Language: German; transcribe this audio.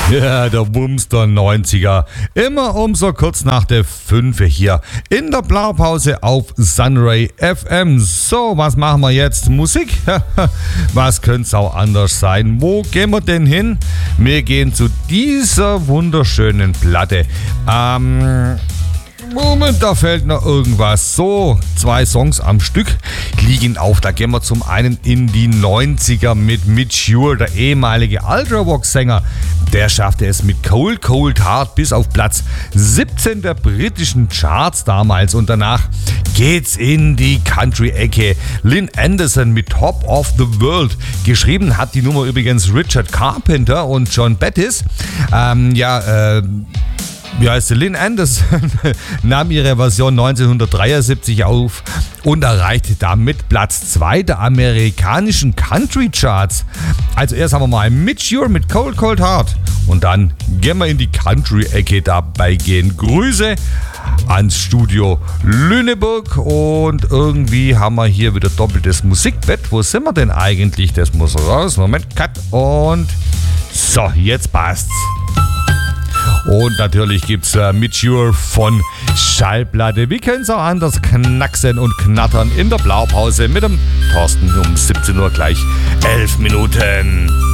Ja, der Wumms der 90er. Immer um so kurz nach der 5 hier in der Blaupause auf Sunray FM. So, was machen wir jetzt? Musik? Was könnte es auch anders sein? Wo gehen wir denn hin? Wir gehen zu dieser wunderschönen Platte. Moment, da fällt noch irgendwas. So, 2 Songs am Stück liegen auf. Da gehen wir zum einen in die 90er mit Midge Ure, der ehemalige Ultravox-Sänger. Der schaffte es mit Cold Cold Heart bis auf Platz 17 der britischen Charts damals. Und danach geht's in die Country-Ecke. Lynn Anderson mit Top of the World. Geschrieben hat die Nummer übrigens Richard Carpenter und John Bettis. Wie heißt sie? Lynn Anderson nahm ihre Version 1973 auf und erreichte damit Platz 2 der amerikanischen Country Charts. Also erst haben wir mal Midge Ure mit Cold Cold Heart und dann gehen wir in die Country-Ecke. Dabei gehen Grüße ans Studio Lüneburg und irgendwie haben wir hier wieder doppeltes Musikbett. Wo sind wir denn eigentlich? Das muss raus. Moment, cut und so, jetzt passt's. Und natürlich gibt's Midge Ure von Schallplatte. Wie können es auch anders knacksen und knattern in der Blaupause mit dem Thorsten um 17 Uhr gleich 11 Minuten.